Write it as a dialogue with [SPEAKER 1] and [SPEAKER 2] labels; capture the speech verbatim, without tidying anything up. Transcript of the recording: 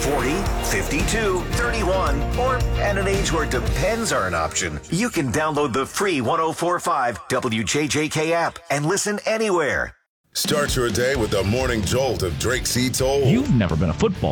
[SPEAKER 1] forty, fifty-two, thirty-one, or at an age where depends are an option, you can download the free one oh four point five W J J K app and listen anywhere.
[SPEAKER 2] Start your day with the morning jolt of Drake C. Toll.
[SPEAKER 3] You've never been a football